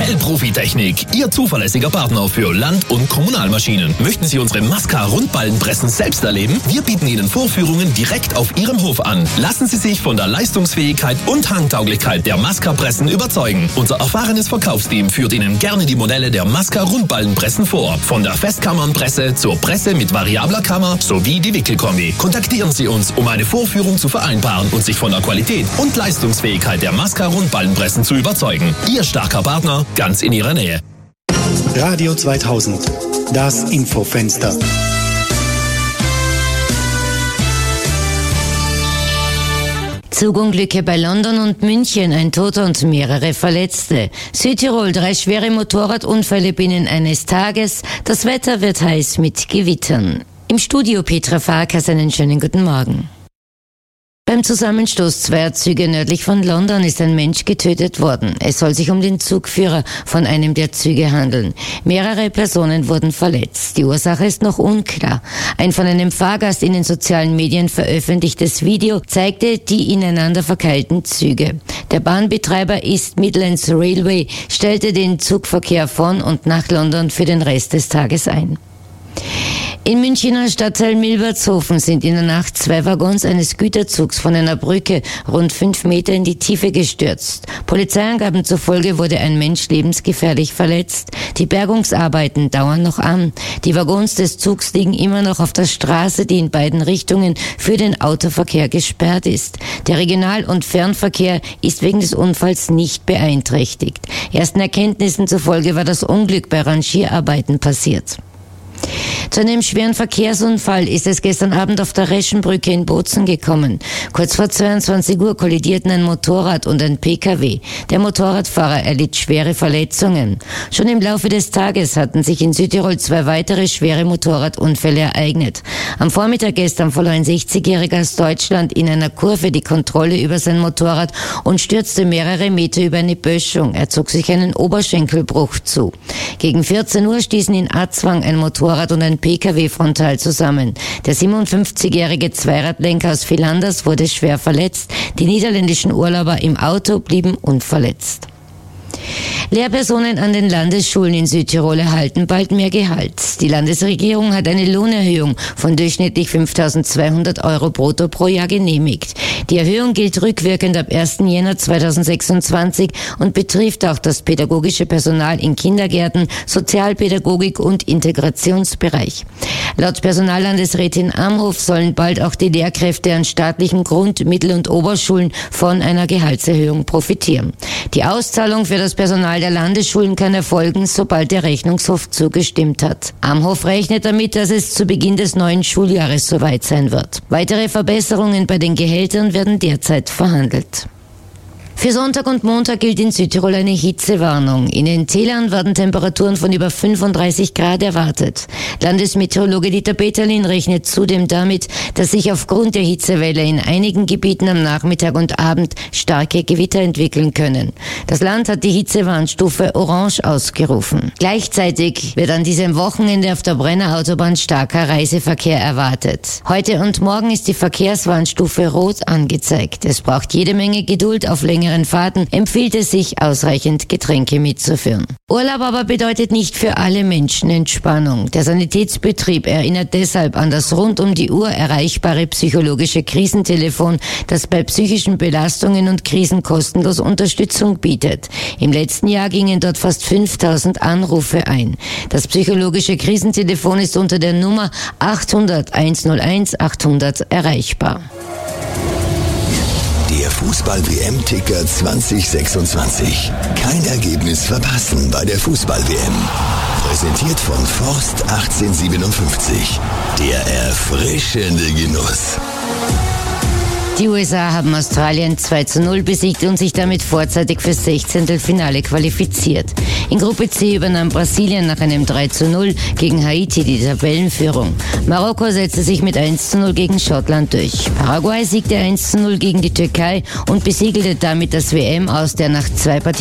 Hell Profitechnik, Ihr zuverlässiger Partner für Land- und Kommunalmaschinen. Möchten Sie unsere Masca-Rundballenpressen selbst erleben? Wir bieten Ihnen Vorführungen direkt auf Ihrem Hof an. Lassen Sie sich von der Leistungsfähigkeit und Handtauglichkeit der Masca-Pressen überzeugen. Unser erfahrenes Verkaufsteam führt Ihnen gerne die Modelle der Masca-Rundballenpressen vor. Von der Festkammernpresse zur Presse mit variabler Kammer sowie die Wickelkombi. Kontaktieren Sie uns, um eine Vorführung zu vereinbaren und sich von der Qualität und Leistungsfähigkeit der Masca-Rundballenpressen zu überzeugen. Ihr starker Partner, ganz in Ihrer Nähe. Radio 2000, das Infofenster. Zugunglücke bei London und München, ein Toter und mehrere Verletzte. Südtirol, 3 schwere Motorradunfälle binnen eines Tages. Das Wetter wird heiß mit Gewittern. Im Studio Petra Farkas, einen schönen guten Morgen. Beim Zusammenstoß zweier Züge nördlich von London ist ein Mensch getötet worden. Es soll sich um den Zugführer von einem der Züge handeln. Mehrere Personen wurden verletzt. Die Ursache ist noch unklar. Ein von einem Fahrgast in den sozialen Medien veröffentlichtes Video zeigte die ineinander verkeilten Züge. Der Bahnbetreiber East Midlands Railway stellte den Zugverkehr von und nach London für den Rest des Tages ein. Im Münchner Stadtteil Milbertshofen sind in der Nacht 2 Waggons eines Güterzugs von einer Brücke rund 5 Meter in die Tiefe gestürzt. Polizeiangaben zufolge wurde ein Mensch lebensgefährlich verletzt. Die Bergungsarbeiten dauern noch an. Die Waggons des Zugs liegen immer noch auf der Straße, die in beiden Richtungen für den Autoverkehr gesperrt ist. Der Regional- und Fernverkehr ist wegen des Unfalls nicht beeinträchtigt. Ersten Erkenntnissen zufolge war das Unglück bei Rangierarbeiten passiert. Zu einem schweren Verkehrsunfall ist es gestern Abend auf der Reschenbrücke in Bozen gekommen. Kurz vor 22 Uhr kollidierten ein Motorrad und ein Pkw. Der Motorradfahrer erlitt schwere Verletzungen. Schon im Laufe des Tages hatten sich in Südtirol 2 weitere schwere Motorradunfälle ereignet. Am Vormittag gestern verlor ein 60-Jähriger aus Deutschland in einer Kurve die Kontrolle über sein Motorrad und stürzte mehrere Meter über eine Böschung. Er zog sich einen Oberschenkelbruch zu. Gegen 14 Uhr stießen in Arzwang ein Motorrad und ein Pkw frontal zusammen. Der 57-jährige Zweiradlenker aus Villanders wurde schwer verletzt. Die niederländischen Urlauber im Auto blieben unverletzt. Lehrpersonen an den Landesschulen in Südtirol erhalten bald mehr Gehalt. Die Landesregierung hat eine Lohnerhöhung von durchschnittlich 5.200 € brutto pro Jahr genehmigt. Die Erhöhung gilt rückwirkend ab 1. Jänner 2026 und betrifft auch das pädagogische Personal in Kindergärten, Sozialpädagogik und Integrationsbereich. Laut Personallandesrätin Amhof sollen bald auch die Lehrkräfte an staatlichen Grund-, Mittel- und Oberschulen von einer Gehaltserhöhung profitieren. Die Auszahlung für das Personal der Landesschulen kann erfolgen, sobald der Rechnungshof zugestimmt hat. Amhof rechnet damit, dass es zu Beginn des neuen Schuljahres soweit sein wird. Weitere Verbesserungen bei den Gehältern werden derzeit verhandelt. Für Sonntag und Montag gilt in Südtirol eine Hitzewarnung. In den Tälern werden Temperaturen von über 35 Grad erwartet. Landesmeteorologe Dieter Peterlin rechnet zudem damit, dass sich aufgrund der Hitzewelle in einigen Gebieten am Nachmittag und Abend starke Gewitter entwickeln können. Das Land hat die Hitzewarnstufe Orange ausgerufen. Gleichzeitig wird an diesem Wochenende auf der Brenner Autobahn starker Reiseverkehr erwartet. Heute und morgen ist die Verkehrswarnstufe Rot angezeigt. Es braucht jede Menge Geduld auf längeren Fahrten, empfiehlt es sich, ausreichend Getränke mitzuführen. Urlaub aber bedeutet nicht für alle Menschen Entspannung. Der Sanitätsbetrieb erinnert deshalb an das rund um die Uhr erreichbare psychologische Krisentelefon, das bei psychischen Belastungen und Krisen kostenlos Unterstützung bietet. Im letzten Jahr gingen dort fast 5.000 Anrufe ein. Das psychologische Krisentelefon ist unter der Nummer 800 101 800 erreichbar. Der Fußball-WM-Ticker 2026. Kein Ergebnis verpassen bei der Fußball-WM. Präsentiert von Forst 1857. Der erfrischende Genuss. Die USA haben Australien 2:0 besiegt und sich damit vorzeitig fürs 16. Finale qualifiziert. In Gruppe C übernahm Brasilien nach einem 3:0 gegen Haiti die Tabellenführung. Marokko setzte sich mit 1:0 gegen Schottland durch. Paraguay siegte 1:0 gegen die Türkei und besiegelte damit das WM aus der nach 2 Partien